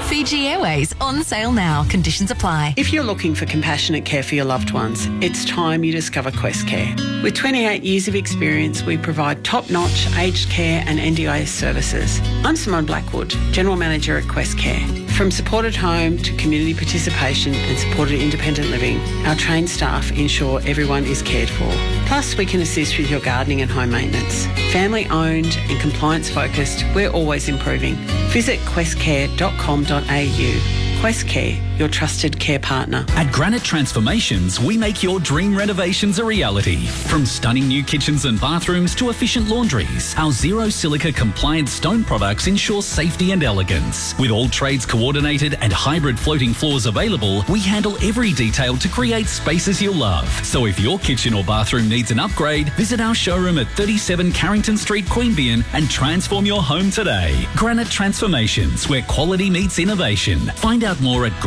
Fiji Airways, on sale now. Conditions apply. If you're looking for compassionate care for your loved ones, it's time you discover Quest Care. With 28 years of experience, we provide top-notch aged care and NDIS services. I'm Simone Blackwood, General Manager at Quest Care. From supported home to community participation and supported independent living, our trained staff ensure everyone is cared for. Plus, we can assist with your gardening and home maintenance. Family-owned and compliance-focused, we're always improving. Visit questcare.com.au. Quest Care, your trusted care partner. At Granite Transformations, we make your dream renovations a reality. From stunning new kitchens and bathrooms to efficient laundries, our zero silica compliant stone products ensure safety and elegance. With all trades coordinated and hybrid floating floors available, we handle every detail to create spaces you'll love. So if your kitchen or bathroom needs an upgrade, visit our showroom at 37 Carrington Street, Queanbeyan and transform your home today. Granite Transformations, where quality meets innovation. Find out more at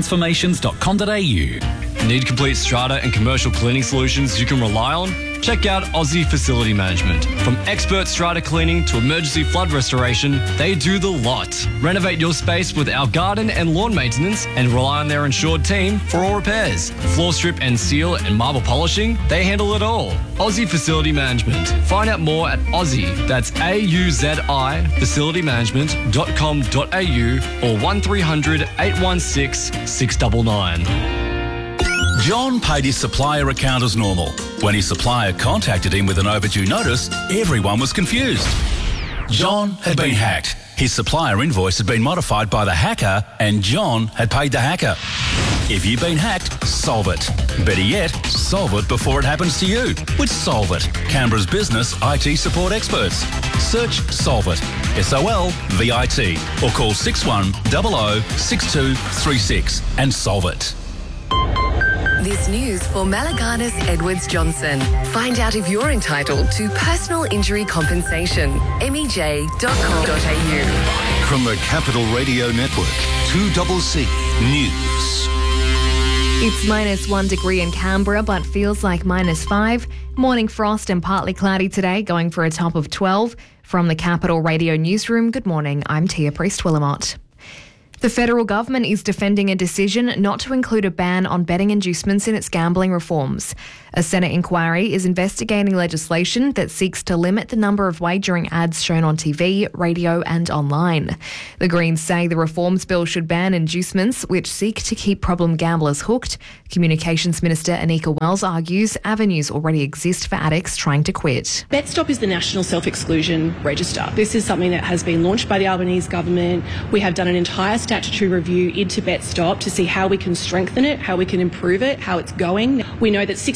granitetransformations.com.au. Need complete strata and commercial cleaning solutions you can rely on? Check out Aussie Facility Management. From expert strata cleaning to emergency flood restoration, they do the lot. Renovate your space with our garden and lawn maintenance and rely on their insured team for all repairs. Floor strip and seal and marble polishing, they handle it all. Aussie Facility Management. Find out more at Aussie, that's AUZI, facilitymanagement.com.au or 1300 816 699. John paid his supplier account as normal. When his supplier contacted him with an overdue notice, everyone was confused. John had been hacked. His supplier invoice had been modified by the hacker and John had paid the hacker. If you've been hacked, solve it. Better yet, solve it before it happens to you with Solve It, Canberra's business IT support experts. Search Solve It, SOLVIT, or call 6100 6236 and solve it. This news for Malaganas Edwards Johnson. Find out if you're entitled to personal injury compensation. MEJ.com.au. From the Capital Radio Network, 2CC News. It's -1 degree in Canberra, but feels like -5. Morning frost and partly cloudy today, going for a top of 12. From the Capital Radio Newsroom, good morning, I'm Tia Priest-Willamott. The federal government is defending a decision not to include a ban on betting inducements in its gambling reforms. A Senate inquiry is investigating legislation that seeks to limit the number of wagering ads shown on TV, radio and online. The Greens say the reforms bill should ban inducements which seek to keep problem gamblers hooked. Communications Minister Anika Wells argues avenues already exist for addicts trying to quit. BetStop is the National Self-Exclusion Register. This is something that has been launched by the Albanese government. We have done an entire statutory review into BetStop to see how we can strengthen it, how we can improve it, how it's going. We know that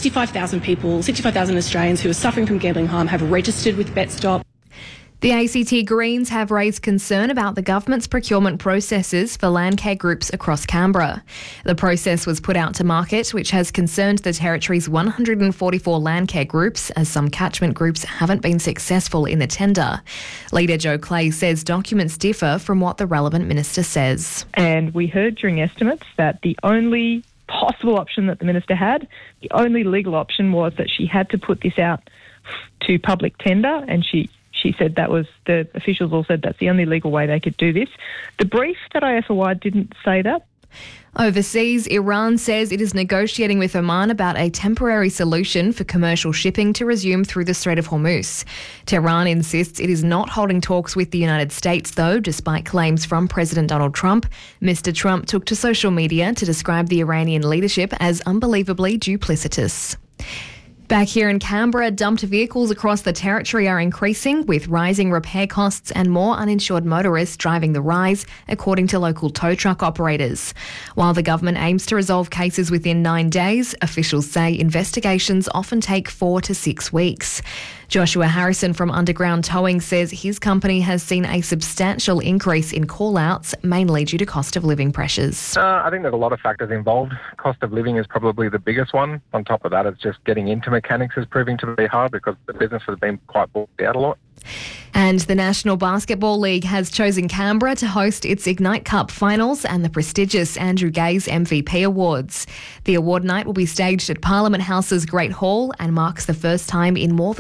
65,000 Australians who are suffering from gambling harm have registered with BetStop. The ACT Greens have raised concern about the government's procurement processes for landcare groups across Canberra. The process was put out to market, which has concerned the Territory's 144 landcare groups, as some catchment groups haven't been successful in the tender. Leader Joe Clay says documents differ from what the relevant minister says. And we heard during estimates that the only possible option that the minister had, the only legal option was that she had to put this out to public tender, and she said that was, the officials all said that's the only legal way they could do this. The brief that IFOI didn't say that. Overseas, Iran says it is negotiating with Oman about a temporary solution for commercial shipping to resume through the Strait of Hormuz. Tehran insists it is not holding talks with the United States, though, despite claims from President Donald Trump. Mr. Trump took to social media to describe the Iranian leadership as unbelievably duplicitous. Back here in Canberra, dumped vehicles across the Territory are increasing, with rising repair costs and more uninsured motorists driving the rise, according to local tow truck operators. While the government aims to resolve cases within 9 days, officials say investigations often take 4 to 6 weeks. Joshua Harrison from Underground Towing says his company has seen a substantial increase in call-outs, mainly due to cost of living pressures. I think there's a lot of factors involved. Cost of living is probably the biggest one. On top of that, it's just getting into mechanics is proving to be hard because the business has been quite bogged out a lot. And the National Basketball League has chosen Canberra to host its Ignite Cup finals and the prestigious Andrew Gaze MVP Awards. The award night will be staged at Parliament House's Great Hall and marks the first time in more than a decade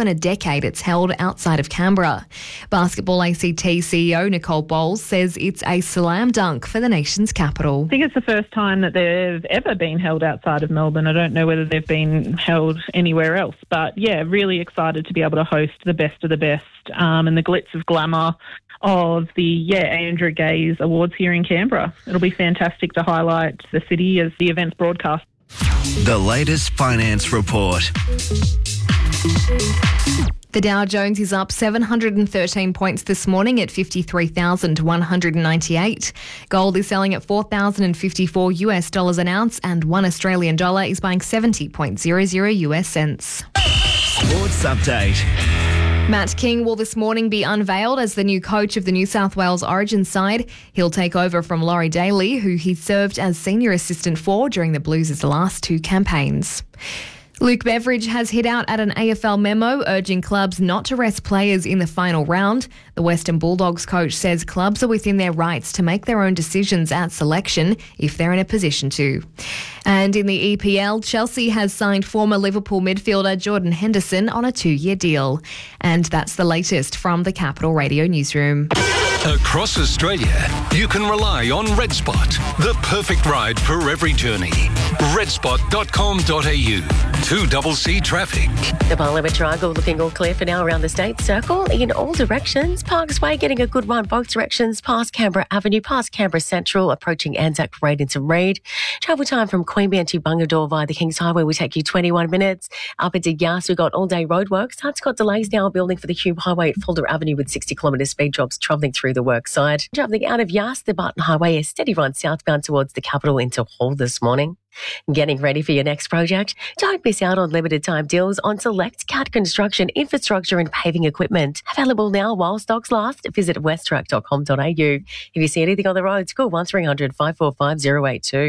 decade it's held outside of Canberra. Basketball ACT CEO Nicole Bowles says it's a slam dunk for the nation's capital. I think it's the first time that they've ever been held outside of Melbourne. I don't know whether they've been held anywhere else, but yeah, really excited to be able to host the best of the best and the glitz of glamour of the Andrew Gaze Awards here in Canberra. It'll be fantastic to highlight the city as the event's broadcast. The latest finance report. The Dow Jones is up 713 points this morning at 53,198. Gold is selling at $4,054 US an ounce, and $1 Australian dollar is buying 70.00 US cents. Sports update. Matt King will this morning be unveiled as the new coach of the New South Wales Origin side. He'll take over from Laurie Daly, who he served as senior assistant for during the Blues' last two campaigns. Luke Beveridge has hit out at an AFL memo urging clubs not to rest players in the final round. The Western Bulldogs coach says clubs are within their rights to make their own decisions at selection if they're in a position to. And in the EPL, Chelsea has signed former Liverpool midfielder Jordan Henderson on a 2-year deal. And that's the latest from the Capital Radio newsroom. Across Australia, you can rely on RedSpot, the perfect ride for every journey. redspot.com.au. 2CC traffic. The Parliament Triangle looking all clear for now around the State Circle in all directions. Parks Way getting a good run both directions past Canberra Avenue, past Canberra Central, approaching Anzac Parade into Reid. Travel time from Queanbeyan to Bungadore via the Kings Highway will take you 21 minutes. Up into Yass, we've got all-day roadworks. That's got delays now building for the Hume Highway at Fulder Avenue with 60km speed drops travelling through the work side. Travelling out of Yass, the Barton Highway is steady run southbound towards the capital into Hall this morning. Getting ready for your next project? Don't miss out on limited time deals on select CAT construction, infrastructure and paving equipment. Available now while stocks last. Visit westtrack.com.au. If you see anything on the roads, call 1300 545 082.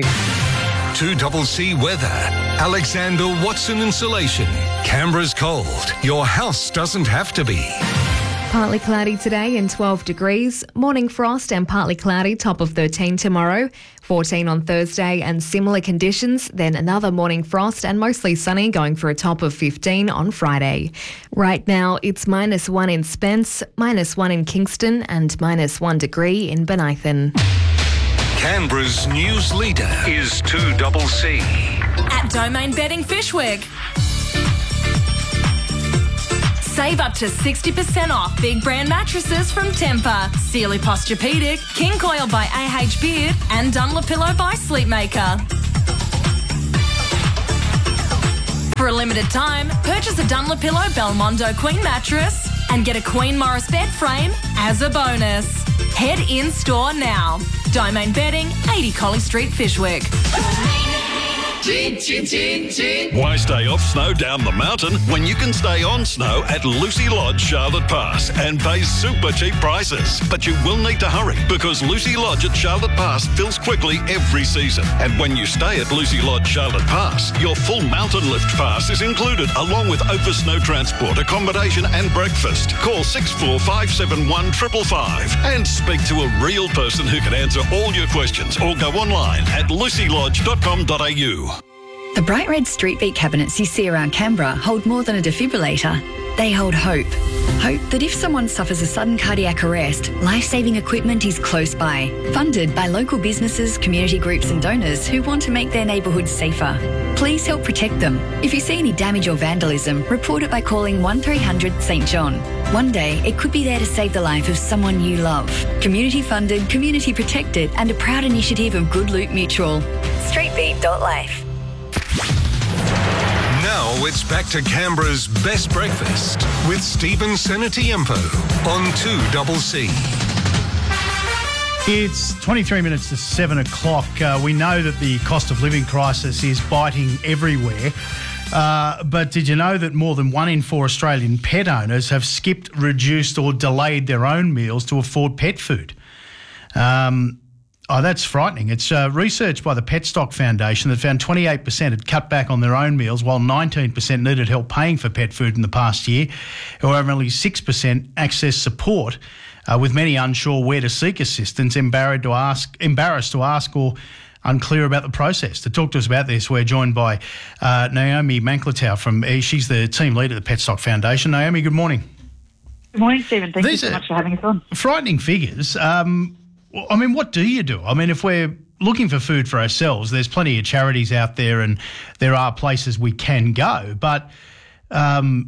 2CC weather. Alexander Watson Insulation. Canberra's cold. Your house doesn't have to be. Partly cloudy today and 12 degrees. Morning frost and partly cloudy, top of 13 tomorrow. 14 on Thursday and similar conditions. Then another morning frost and mostly sunny, going for a top of 15 on Friday. Right now, it's -1 in Spence, -1 in Kingston and -1 degree in Benithan. Canberra's news leader is 2CC. At Domain Bedding Fishwick. Save up to 60% off big brand mattresses from Tempur, Sealy Posturepedic, King Coil by AH Beard and Dunlopillow by Sleepmaker. For a limited time, purchase a Dunlopillow Belmondo Queen mattress and get a Queen Morris bed frame as a bonus. Head in store now. Domain Bedding, 80 Colley Street, Fishwick. Why stay off snow down the mountain when you can stay on snow at Lucy Lodge, Charlotte Pass and pay super cheap prices? But you will need to hurry because Lucy Lodge at Charlotte Pass fills quickly every season. And when you stay at Lucy Lodge, Charlotte Pass, your full mountain lift pass is included along with over snow transport, accommodation and breakfast. Call 64571 555 and speak to a real person who can answer all your questions or go online at lucylodge.com.au. The bright red street beat cabinets you see around Canberra hold more than a defibrillator. They hold hope. Hope that if someone suffers a sudden cardiac arrest, life-saving equipment is close by. Funded by local businesses, community groups and donors who want to make their neighbourhoods safer. Please help protect them. If you see any damage or vandalism, report it by calling 1300 St John. One day, it could be there to save the life of someone you love. Community funded, community protected and a proud initiative of Good Loot Mutual. Streetbeat.life. Now it's back to Canberra's best breakfast with Stephen Senatiempo on 2CC. It's 23 minutes to 7 o'clock. We know that the cost of living crisis is biting everywhere. But did you know that more than 1 in 4 Australian pet owners have skipped, reduced or delayed their own meals to afford pet food? That's frightening. It's research by the Petstock Foundation that found 28% had cut back on their own meals while 19% needed help paying for pet food in the past year. However, only 6% accessed support, with many unsure where to seek assistance, embarrassed to ask or unclear about the process. To talk to us about this, we're joined by Naomi Mankletau she's the team leader at the Petstock Foundation. Naomi, good morning. Good morning, Stephen. Thank you so much for having us on. Frightening figures. What do you do? If we're looking for food for ourselves, there's plenty of charities out there and there are places we can go. But, I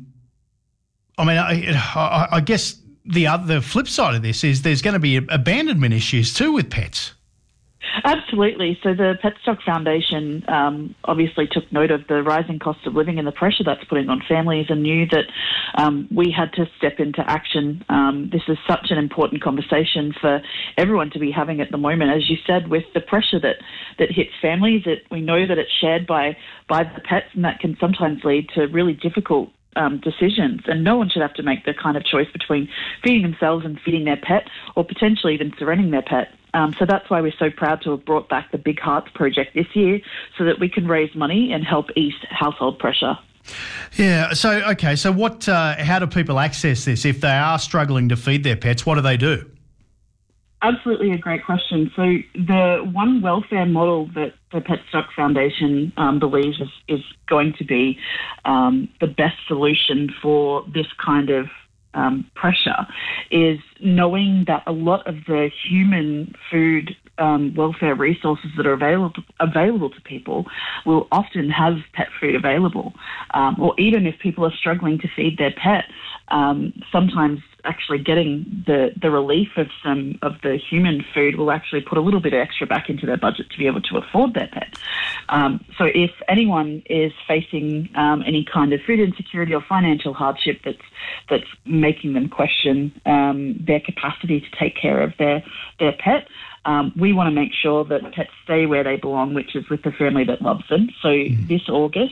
guess the flip side of this is there's going to be abandonment issues too with pets. Absolutely. So the Petstock Foundation obviously took note of the rising cost of living and the pressure that's putting on families, and knew that we had to step into action. This is such an important conversation for everyone to be having at the moment. As you said, with the pressure that hits families, we know that it's shared by the pets, and that can sometimes lead to really difficult decisions, and no one should have to make the kind of choice between feeding themselves and feeding their pet, or potentially even surrendering their pet. So that's why we're so proud to have brought back the Big Hearts project this year, so that we can raise money and help ease household pressure. Yeah. So what? How do people access this if they are struggling to feed their pets? What do they do? Absolutely a great question. So the one welfare model that the Petstock Foundation believes is going to be the best solution for this kind of pressure is knowing that a lot of the human food welfare resources that are available to people will often have pet food available. Or even if people are struggling to feed their pet, sometimes actually getting the relief of some of the human food will actually put a little bit extra back into their budget to be able to afford their pet. So if anyone is facing any kind of food insecurity or financial hardship that's making them question their capacity to take care of their pet, we want to make sure that pets stay where they belong, which is with the family that loves them. So this August,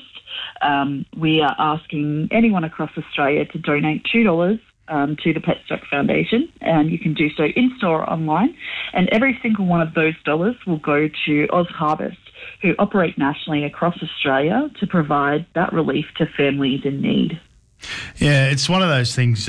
we are asking anyone across Australia to donate $2 to the Petstock Foundation, and you can do so in-store or online. And every single one of those dollars will go to Oz Harvest, who operate nationally across Australia to provide that relief to families in need. Yeah, it's one of those things.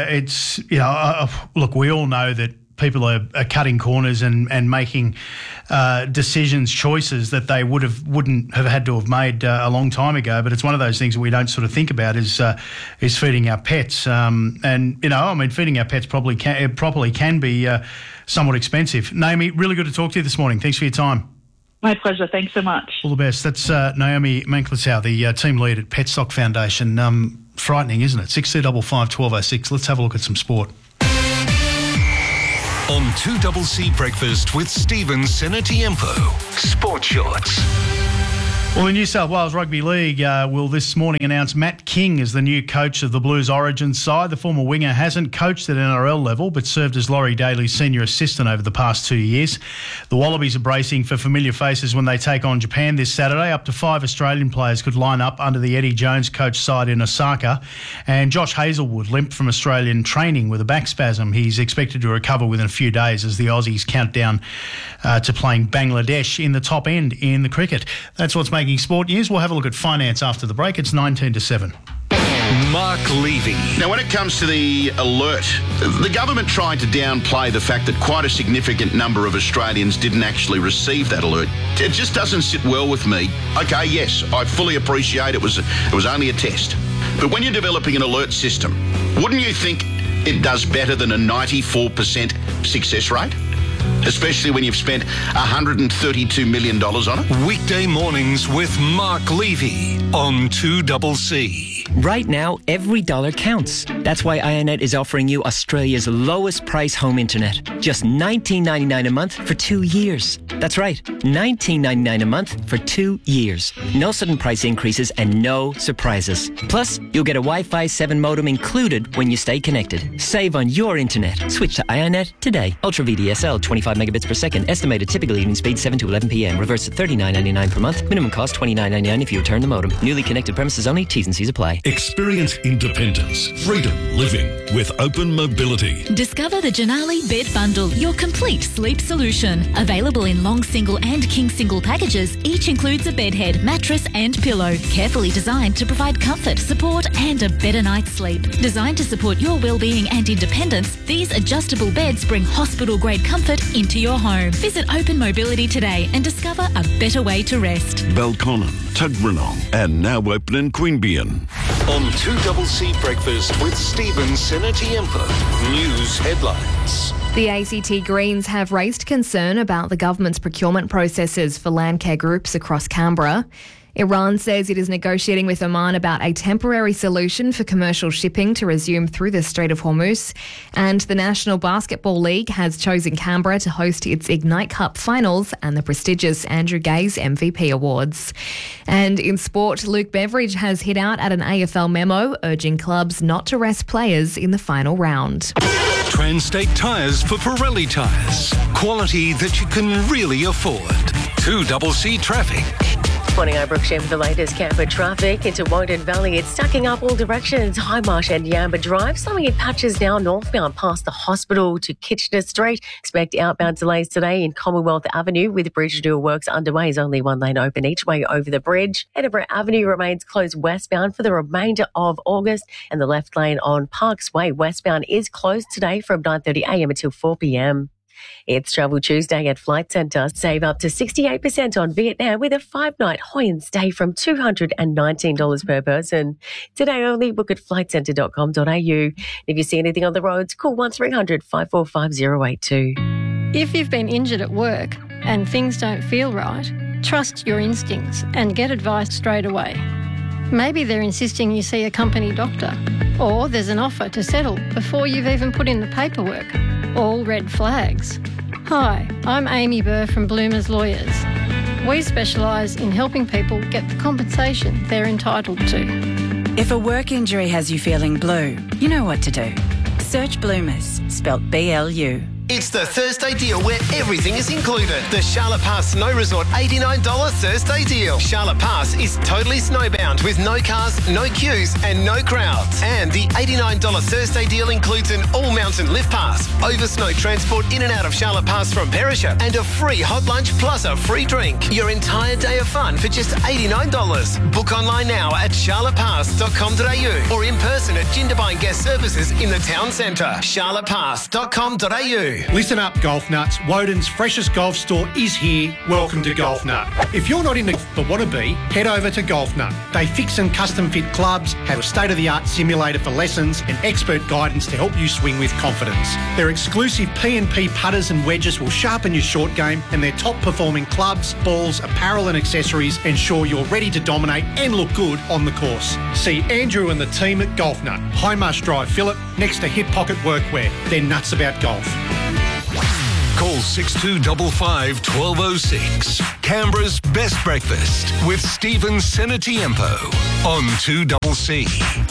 Look, we all know that people are cutting corners and making decisions, choices that they wouldn't have had to have made a long time ago. But it's one of those things that we don't sort of think about is feeding our pets. Feeding our pets properly can be somewhat expensive. Naomi, really good to talk to you this morning. Thanks for your time. My pleasure. Thanks so much. All the best. That's Naomi Mankletau, the team lead at Petstock Foundation. Frightening, isn't it? 6255 1206. Let's have a look at some sport. On 2CC Breakfast with Stephen Senatiempo. Sport Shorts. Well, the New South Wales Rugby League will this morning announce Matt King as the new coach of the Blues Origin side. The former winger hasn't coached at NRL level but served as Laurie Daly's senior assistant over the past 2 years. The Wallabies are bracing for familiar faces when they take on Japan this Saturday. Up to 5 Australian players could line up under the Eddie Jones coach side in Osaka. And Josh Hazelwood limped from Australian training with a back spasm. He's expected to recover within a few days as the Aussies count down to playing Bangladesh in the top end in the cricket. That's what's making sport news. We'll have a look at finance after the break. It's 19 to 7. Mark Levy. Now, when it comes to the alert, the government tried to downplay the fact that quite a significant number of Australians didn't actually receive that alert. It just doesn't sit well with me. Okay, yes, I fully appreciate it was only a test. But when you're developing an alert system, wouldn't you think it does better than a 94% success rate? Especially when you've spent $132 million on it. Weekday mornings with Mark Levy on 2CC. Right now, every dollar counts. That's why IONET is offering you Australia's lowest price home internet. Just $19.99 a month for 2 years. That's right, $19.99 a month for 2 years. No sudden price increases and no surprises. Plus, you'll get a Wi-Fi 7 modem included when you stay connected. Save on your internet. Switch to IONET today. Ultra VDSL, 25 megabits per second. Estimated typical evening speed 7 to 11 p.m. Reverse at $39.99 per month. Minimum cost $29.99 if you return the modem. Newly connected premises only. T's and C's apply. Experience independence, freedom, living with Open Mobility. Discover the Janali Bed Bundle, your complete sleep solution. Available in long single and king single packages each includes a bed head, mattress and pillow, carefully designed to provide comfort, support and a better night's sleep. Designed to support your well-being and independence, these adjustable beds bring hospital-grade comfort into your home. Visit Open Mobility today and discover a better way to rest. Belconnen, Tuggeranong, and now open in Queanbeyan. On 2CC Breakfast with Stephen Senatiempo. News headlines. The ACT Greens have raised concern about the government's procurement processes for landcare groups across Canberra. Iran says it is negotiating with Oman about a temporary solution for commercial shipping to resume through the Strait of Hormuz. And the National Basketball League has chosen Canberra to host its Ignite Cup finals and the prestigious Andrew Gaze MVP Awards. And in sport, Luke Beveridge has hit out at an AFL memo urging clubs not to rest players in the final round. Transtate Tyres for Pirelli tyres. Quality that you can really afford. 2CC Traffic. Morning, I'm Brooke Shem with the latest Canberra traffic. Into Wodin Valley, it's stacking up all directions. Highmarsh and Yamba Drive, slowing in patches now northbound past the hospital to Kitchener Street. Expect outbound delays today in Commonwealth Avenue with bridge dual works underway. Is only one lane open each way over the bridge. Edinburgh Avenue remains closed westbound for the remainder of August, and the left lane on Parks Way westbound is closed today from 9:30am until 4pm. It's Travel Tuesday at Flight Centre. Save up to 68% on Vietnam with a 5-night Hoi An stay from $219 per person. Today only, book at flightcentre.com.au. If you see anything on the roads, call 1300 545 082. If you've been injured at work and things don't feel right, trust your instincts and get advice straight away. Maybe they're insisting you see a company doctor, or there's an offer to settle before you've even put in the paperwork. All red flags. Hi, I'm Amy Burr from Bloomers Lawyers. We specialise in helping people get the compensation they're entitled to. If a work injury has you feeling blue, you know what to do. Search Bloomers, spelt BLU. It's the Thursday deal where everything is included. The Charlotte Pass Snow Resort $89 Thursday deal. Charlotte Pass is totally snowbound with no cars, no queues and no crowds. And the $89 Thursday deal includes an all-mountain lift pass, over snow transport in and out of Charlotte Pass from Perisher, and a free hot lunch plus a free drink. Your entire day of fun for just $89. Book online now at charlottepass.com.au or in person at Jindabyne Guest Services in the town centre. charlottepass.com.au. Listen up, Golf Nuts. Woden's freshest golf store is here. Welcome to Golf Nut. If you're not into but want to be, head over to Golf Nut. They fix and custom fit clubs, have a state-of-the-art simulator for lessons and expert guidance to help you swing with confidence. Their exclusive P&P putters and wedges will sharpen your short game, and their top-performing clubs, balls, apparel and accessories ensure you're ready to dominate and look good on the course. See Andrew and the team at Golf Nut, Highmarsh Drive, Phillip, next to Hip Pocket Workwear. They're nuts about golf. Call 6255 1206. Canberra's best breakfast with Stephen Senatiempo on 2CC.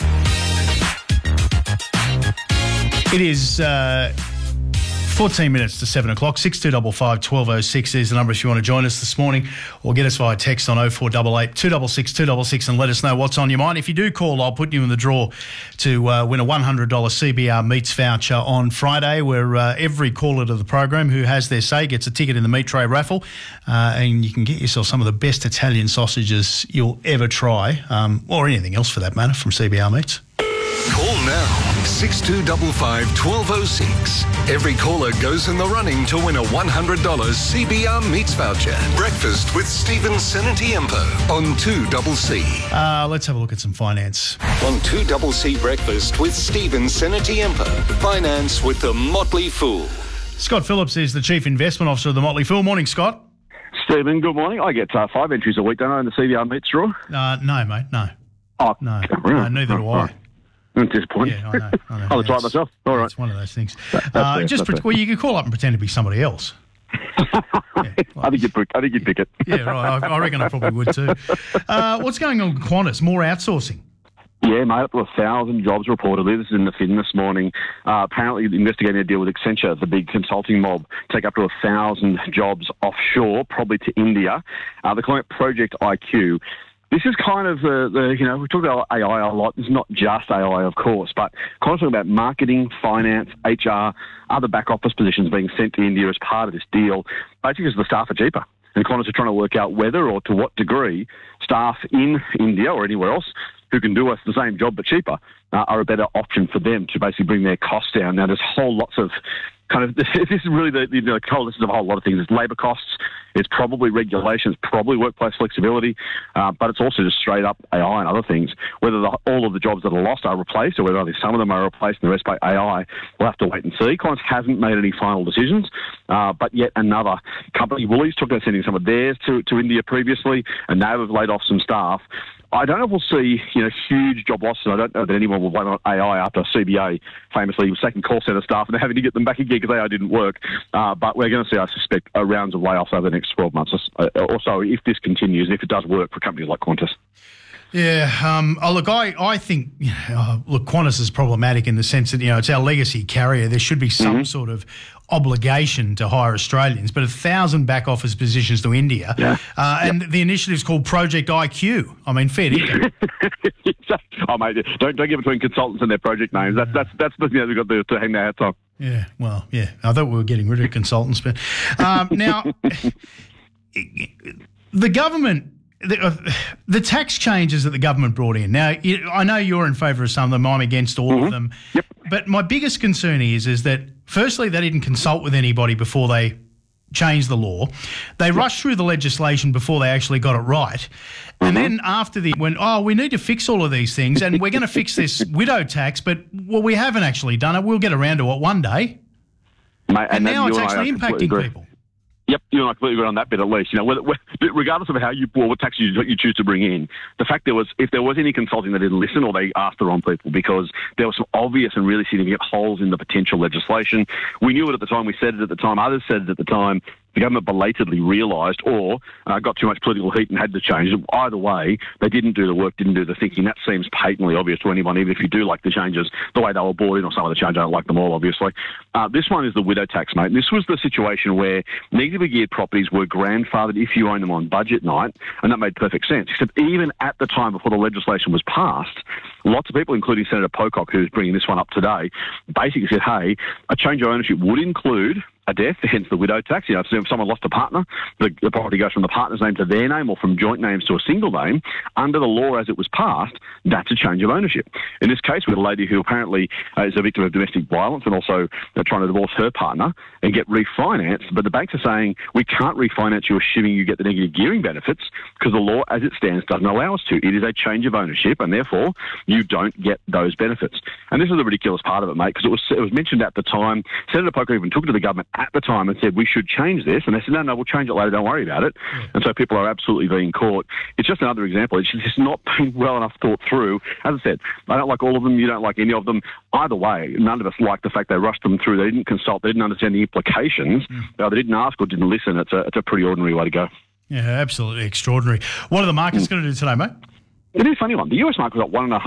It is 14 minutes to 7 o'clock. 6255 1206 is the number if you want to join us this morning, or get us via text on 0488 266 266 and let us know what's on your mind. If you do call, I'll put you in the draw to win a $100 CBR Meats voucher on Friday, where every caller to the program who has their say gets a ticket in the meat tray raffle, and you can get yourself some of the best Italian sausages you'll ever try, or anything else for that matter, from CBR Meats. Call now, 6255 1206. Every caller goes in the running to win a $100 CBR Meats voucher. Breakfast with Stephen Senatiempo on 2CC. Let's have a look at some finance. On 2CC Breakfast with Stephen Senatiempo. Finance with the Motley Fool. Scott Phillips is the Chief Investment Officer of the Motley Fool. Morning, Scott. Stephen, good morning. I get 5 entries a week, don't I, in the CBR Meats draw? No, mate, no. Oh, no, really? no, neither do I. I'm disappointed. Yeah, I know. I'll try it myself. All right. It's one of those things. Fair, you could call up and pretend to be somebody else. I think you'd pick it. Yeah, right. I reckon I probably would too. What's going on with Qantas? More outsourcing? Yeah, mate, up to 1,000 jobs reportedly. This is in the Fin this morning. Apparently investigating a deal with Accenture, the big consulting mob, take up to 1,000 jobs offshore, probably to India. The client Project IQ. This is kind of we talk about AI a lot. It's not just AI, of course, but kind of talking about marketing, finance, HR, other back office positions being sent to India as part of this deal, basically because the staff are cheaper. And Qantas are trying to work out whether or to what degree staff in India or anywhere else who can do us the same job but cheaper are a better option for them to basically bring their costs down. Now, there's whole lots of this is really the coalescence of a whole lot of things. It's labour costs, it's probably regulations, probably workplace flexibility, but it's also just straight up AI and other things. Whether all of the jobs that are lost are replaced or whether only some of them are replaced and the rest by AI, we'll have to wait and see. Qantas hasn't made any final decisions, but yet another company, Woolies, talked about sending some of theirs to India previously, and now they've laid off some staff. I don't know if we'll see, huge job losses. I don't know that anyone will blame on AI after CBA famously was taking call centre staff and they're having to get them back again because AI didn't work. But we're going to see, I suspect, rounds of layoffs over the next 12 months or so if this continues, if it does work for companies like Qantas. Yeah, I think, Qantas is problematic in the sense that, it's our legacy carrier. There should be some sort of obligation to hire Australians, but 1,000 back office positions to India, and the initiative is called Project IQ. I mean, fair dinkum. Oh, mate, don't get between consultants and their project names. That's we've got to hang their hats on. Yeah, well, yeah. I thought we were getting rid of consultants, but now the government. The tax changes that the government brought in. Now, I know you're in favour of some of them. I'm against all of them. Yep. But my biggest concern is that, firstly, they didn't consult with anybody before they changed the law. They rushed through the legislation before they actually got it right. And then after we need to fix all of these things and we're going to fix this widow tax, but, we haven't actually done it. We'll get around to it one day. Mate, and now it's actually impacting people. Yep, you and I completely agree on that bit at least. Regardless of what tax you choose to bring in, the fact if there was any consulting that didn't listen or they asked the wrong people because there were some obvious and really significant holes in the potential legislation. We knew it at the time. We said it at the time. Others said it at the time. The government belatedly realised or got too much political heat and had to change it. Either way, they didn't do the work, didn't do the thinking. That seems patently obvious to anyone, even if you do like the changes, the way they were brought in, or some of the changes, I don't like them all, obviously. This one is the widow tax, mate. This was the situation where negatively geared properties were grandfathered if you own them on budget night, and that made perfect sense. Except even at the time before the legislation was passed, lots of people, including Senator Pocock, who's bringing this one up today, basically said, hey, a change of ownership would include a death, hence the widow tax. If someone lost a partner, the property goes from the partner's name to their name or from joint names to a single name. Under the law as it was passed, that's a change of ownership. In this case, we had a lady who apparently is a victim of domestic violence and also trying to divorce her partner and get refinanced. But the banks are saying, we can't refinance you assuming you get the negative gearing benefits because the law as it stands doesn't allow us to. It is a change of ownership and therefore you don't get those benefits. And this is the ridiculous part of it, mate, because it was mentioned at the time. Senator Pocock even took it to the government at the time and said, we should change this. And they said, no, we'll change it later. Don't worry about it. And so people are absolutely being caught. It's just another example. It's just not been well enough thought through. As I said, I don't like all of them. You don't like any of them. Either way, none of us like the fact they rushed them through. They didn't consult. They didn't understand the implications. They didn't ask or didn't listen. It's a pretty ordinary way to go. Yeah, absolutely extraordinary. What are the markets going to do today, mate? It is a funny one. The US market was up 1.5%.